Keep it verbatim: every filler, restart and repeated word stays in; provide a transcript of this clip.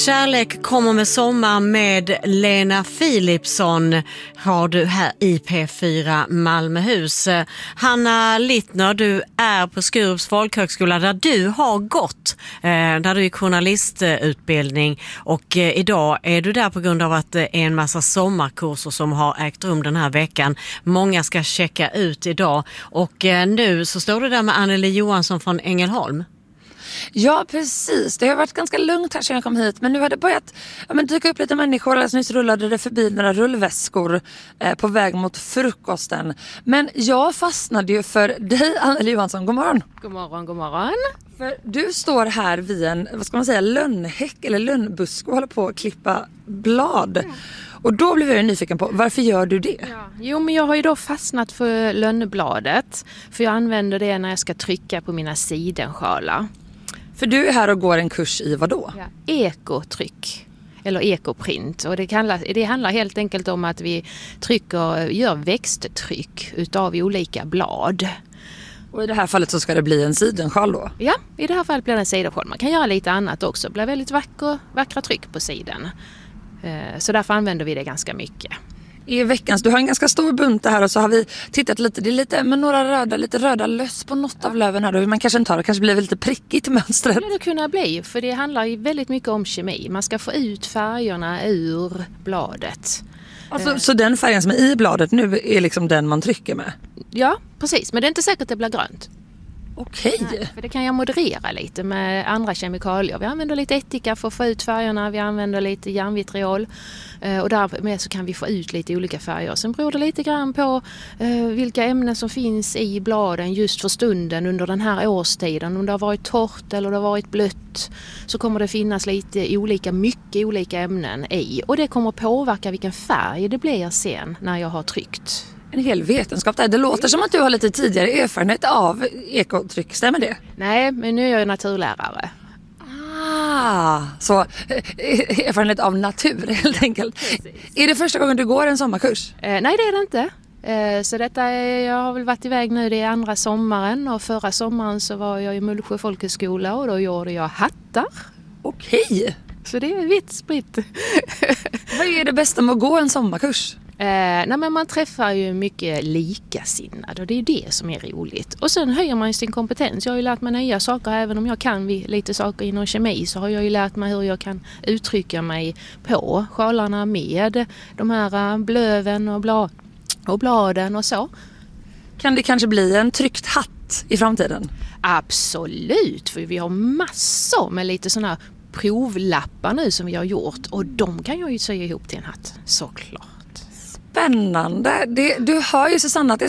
Kärlek kommer med sommar med Lena Philipsson har du här i P fyra Malmöhus. Hanna Littner, du är på Skurups folkhögskola där du har gått, där du är journalistutbildning och idag är du där på grund av att det är en massa sommarkurser som har ägt rum den här veckan. Många ska checka ut idag och nu så står du där med Anneli Johansson från Ängelholm. Ja, precis. Det har varit ganska lugnt här sedan jag kom hit. Men nu har det börjat ja, men dyka upp lite människor. Alldeles nyss rullade det förbi några rullväskor eh, på väg mot frukosten. Men jag fastnade ju för dig, Anneli Johansson. God morgon. God morgon, god morgon. För du står här vid en, vad ska man säga, lönnhäck eller lönnbusk och håller på att klippa blad. Mm. Och då blev jag nyfiken på, varför gör du det? Ja. Jo, men jag har ju då fastnat för lönnbladet. För jag använder det när jag ska trycka på mina sidensjalar. För du är här och går en kurs i vad då? Ja, ekotryck eller ekoprint. Och det handlar, det handlar helt enkelt om att vi trycker, gör växttryck utav olika blad. Och i det här fallet så ska det bli en sidensjal då? Ja, i det här fallet blir det en sidensjal. Man kan göra lite annat också. Det blir väldigt vacker, vackra tryck på sidan. Så därför använder vi det ganska mycket. I veckans, du har en ganska stor bunt här och så har vi tittat lite, det är lite med några röda, lite röda löss på något av löven här då. Man kanske inte tar det, kanske blir lite prickigt i mönstret. Det skulle det kunna bli, för det handlar ju väldigt mycket om kemi. Man ska få ut färgerna ur bladet. Alltså, eh. Så den färgen som är i bladet nu är liksom den man trycker med? Ja, precis. Men det är inte säkert att det blir grönt. Okej. Nej, för det kan jag moderera lite med andra kemikalier. Vi använder lite ättika för att få ut färgerna. Vi använder lite järnvitriol. Och därmed så kan vi få ut lite olika färger. Sen beror det lite grann på eh, vilka ämnen som finns i bladen just för stunden under den här årstiden. Om det har varit torrt eller det har varit blött så kommer det finnas lite olika, mycket olika ämnen i. Och det kommer påverka vilken färg det blir sen när jag har tryckt. En hel vetenskap där. Det låter som att du har lite tidigare erfarenhet av ekotryck, stämmer det? Nej, men nu är jag naturlärare. Ah, så erfarenhet av natur helt enkelt. Precis. Är det första gången du går en sommarkurs? Eh, nej, det är det inte. Eh, så detta är, jag har väl varit iväg nu, det är andra sommaren och förra sommaren så var jag i Mullsjö folkhögskola och då gjorde jag hattar. Okej. Så det är vitt spritt. Vad är det bästa med att gå en sommarkurs? Eh, nej men man träffar ju mycket likasinnade och det är det som är roligt. Och sen höjer man ju sin kompetens. Jag har ju lärt mig nya saker, även om jag kan lite saker inom kemi så har jag ju lärt mig hur jag kan uttrycka mig på sjalarna med de här blöven och, bla- och bladen och så. Kan det kanske bli en tryckt hatt i framtiden? Absolut, för vi har massor med lite sådana här provlappar nu som vi har gjort och de kan jag ju sy ihop till en hatt, såklart. Spännande. Det, du hör ju Susanna att det är